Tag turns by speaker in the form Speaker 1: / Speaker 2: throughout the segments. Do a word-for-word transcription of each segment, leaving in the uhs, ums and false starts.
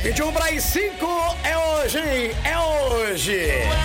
Speaker 1: vinte e um para as cinco é hoje, hein? É hoje.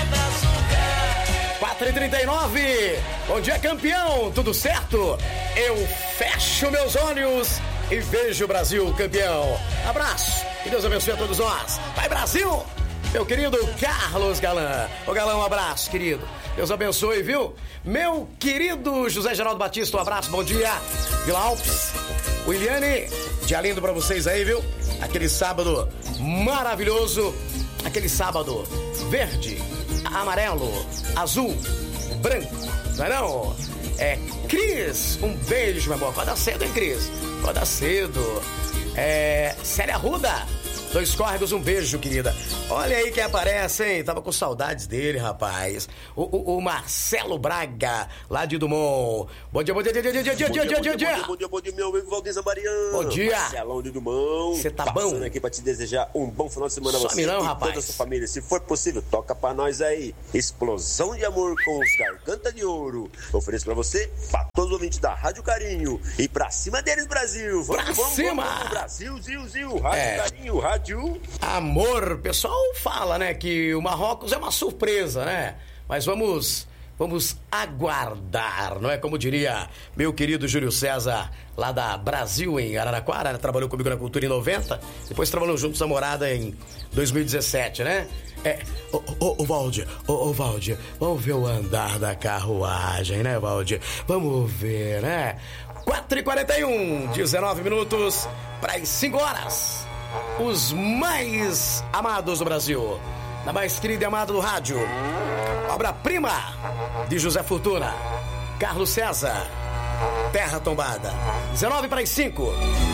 Speaker 1: quatro e trinta e nove. Bom dia, campeão. Tudo certo? Eu fecho meus olhos e vejo o Brasil campeão. Abraço. Que Deus abençoe a todos nós. Vai, Brasil! Meu querido Carlos Galan. Ô, Galão, um abraço, querido. Deus abençoe, viu? Meu querido José Geraldo Batista, um abraço, bom dia. Vila Alpes. Williane, dia lindo pra vocês aí, viu? Aquele sábado maravilhoso. Aquele sábado verde, amarelo, azul, branco. Não é não? É, Cris, um beijo, meu amor. Acorda cedo, hein, Cris? Acorda cedo. É, Célia Arruda. Dois Córregos, um beijo, querida. Olha aí quem aparece, hein? Tava com saudades dele, rapaz. O, o, o Marcelo Braga, lá de Dumont. Bom dia, bom dia, dia, dia, dia, dia, dia, dia, dia, dia, dia.
Speaker 2: Bom dia, bom dia, meu amigo Valdir Mariano.
Speaker 1: Bom dia.
Speaker 2: Marcelão de Dumont.
Speaker 1: Você tá bom?
Speaker 2: Passando aqui pra te desejar um bom final de semana a você
Speaker 1: não,
Speaker 2: e
Speaker 1: rapaz.
Speaker 2: toda a sua família. Se for possível, toca pra nós aí. Explosão de amor com os Garganta de Ouro. Eu ofereço pra você, pra todos os ouvintes da Rádio Carinho. E pra cima deles, Brasil. Vamos,
Speaker 1: pra
Speaker 2: vamos,
Speaker 1: cima.
Speaker 2: Vamos, vamos, Brasil, Zil, Zil. Rádio
Speaker 1: É.
Speaker 2: Carinho, Rádio...
Speaker 1: Amor, o pessoal fala, né, que o Marrocos é uma surpresa, né? Mas vamos, vamos aguardar, não é? Como diria meu querido Júlio César, lá da Brasil, em Araraquara, né? Trabalhou comigo na Cultura em noventa, depois trabalhou juntos a morada em dois mil e dezessete, né? É, ô, ô, ô, Valdir, ô, ô, Valdir, vamos ver o andar da carruagem, né, Valdir? Vamos ver, né? quatro e quarenta e um, dezenove minutos para as cinco horas. Os mais amados do Brasil, na mais querida e amada do rádio, obra-prima de José Fortuna, Carlos César, Terra Tombada. dezenove para as cinco.